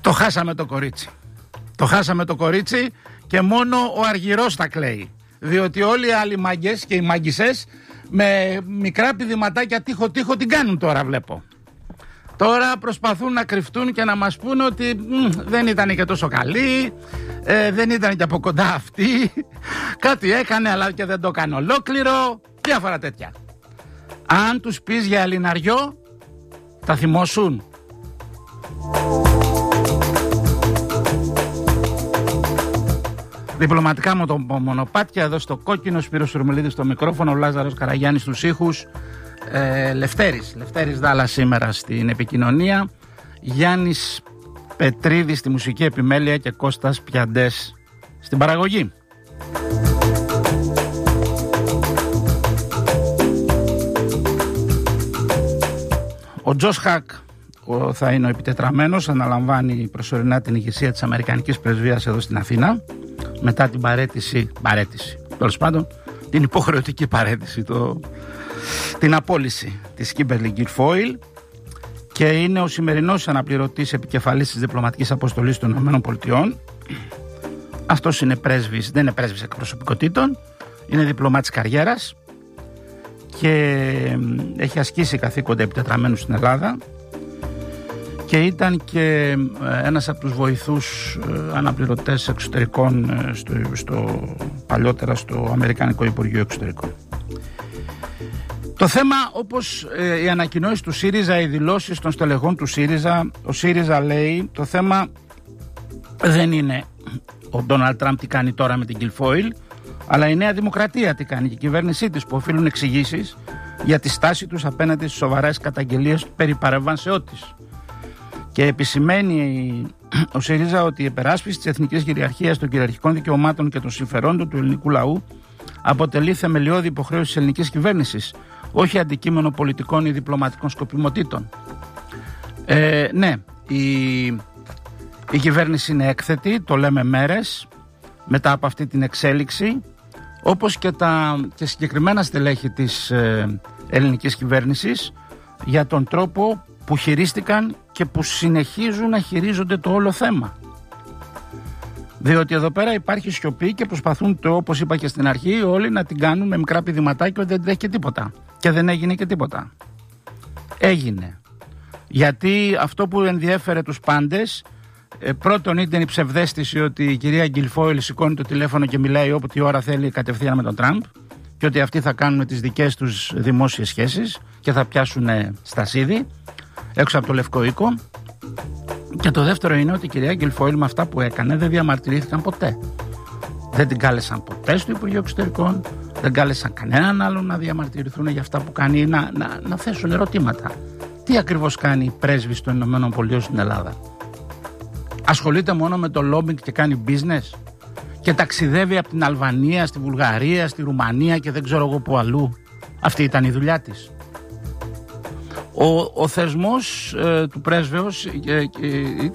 Το χάσαμε το κορίτσι. Το χάσαμε το κορίτσι και μόνο ο Αργυρός θα κλαίει. Διότι όλοι οι άλλοι μάγκες και οι μάγκισσες με μικρά πηδηματάκια τείχο την κάνουν τώρα, βλέπω. Τώρα προσπαθούν να κρυφτούν και να μας πούνε ότι δεν ήταν και τόσο καλή, δεν ήταν και από κοντά αυτή, κάτι έκανε αλλά και δεν το έκανε ολόκληρο, διάφορα τέτοια. Αν τους πεις για Ελληναριό, θα θυμώσουν. Διπλωματικά με το μονοπάτια, εδώ στο κόκκινο, Σπύρος Σουρμελίδης στο μικρόφωνο, ο Λάζαρος Καραγιάννης στους ήχους, Λευτέρης Δάλα σήμερα στην επικοινωνία, Γιάννης Πετρίδης στη μουσική επιμέλεια και Κώστας Πιαντές στην παραγωγή. Ο Τζος Χακ θα είναι ο επιτετραμένος, αναλαμβάνει προσωρινά την ηγεσία της Αμερικανικής Πρεσβείας εδώ στην Αθήνα μετά την παραίτηση, τέλος πάντων την υποχρεωτική παραίτηση, την απόλυση της Kimberly Guilfoyle, και είναι ο σημερινός αναπληρωτής επικεφαλής της διπλωματικής αποστολής των ΗΠΑ. Αυτός είναι πρέσβης, δεν είναι πρέσβης εκπροσωπικότητων, είναι διπλωμάτης καριέρας και έχει ασκήσει καθήκοντα επιτετραμένου στην Ελλάδα και ήταν και ένας από τους βοηθούς αναπληρωτές εξωτερικών παλιότερα στο Αμερικανικό Υπουργείο Εξωτερικών. Το θέμα, όπως οι ανακοινώσεις του ΣΥΡΙΖΑ, οι δηλώσεις των στελεχών του ΣΥΡΙΖΑ, ο ΣΥΡΙΖΑ λέει το θέμα δεν είναι ο Ντόναλντ Τραμπ τι κάνει τώρα με την Guilfoyle, αλλά η Νέα Δημοκρατία τι κάνει και η κυβέρνησή της, που οφείλουν εξηγήσεις για τη στάση τους απέναντι στις σοβαρές καταγγελίες περί παρεμβάσεώς της. Και επισημαίνει ο ΣΥΡΙΖΑ ότι η υπεράσπιση της εθνικής κυριαρχίας, των κυριαρχικών δικαιωμάτων και των συμφερόντων του ελληνικού λαού αποτελεί θεμελιώδη υποχρέωση της ελληνικής κυβέρνησης, όχι αντικείμενο πολιτικών ή διπλωματικών σκοπιμοτήτων. Ναι, η κυβέρνηση είναι έκθετη, το λέμε μέρες μετά από αυτή την εξέλιξη, όπως και συγκεκριμένα στελέχη της ελληνικής κυβέρνησης για τον τρόπο που χειρίστηκαν και που συνεχίζουν να χειρίζονται το όλο θέμα. Διότι εδώ πέρα υπάρχει σιωπή και προσπαθούν, όπως είπα και στην αρχή, όλοι να την κάνουν με μικρά πηδηματάκια ότι δεν τρέχει και τίποτα. Και δεν έγινε και τίποτα. Έγινε. Γιατί αυτό που ενδιέφερε τους πάντες, πρώτον ήταν η ψευδαίσθηση ότι η κυρία Guilfoyle σηκώνει το τηλέφωνο και μιλάει όπου τη ώρα θέλει κατευθείαν με τον Τραμπ και ότι αυτοί θα κάνουν τις δικές τους δημόσιες σχέσεις και θα πιάσουν στασίδι έξω από το Λευκό Οίκο. Και το δεύτερο είναι ότι η κυρία Guilfoyle με αυτά που έκανε δεν διαμαρτυρήθηκαν ποτέ. Δεν την κάλεσαν ποτέ στο Υπουργείο Εξωτερικών, δεν κάλεσαν κανέναν άλλον να διαμαρτυρηθούν για αυτά που κάνει, να θέσουν ερωτήματα. Τι ακριβώς κάνει η πρέσβης των ΗΠΑ στην Ελλάδα? Ασχολείται μόνο με το lobbying και κάνει business και ταξιδεύει από την Αλβανία στη Βουλγαρία, στη Ρουμανία και δεν ξέρω εγώ που αλλού? Αυτή ήταν η δουλειά της. Ο θεσμός του πρέσβεως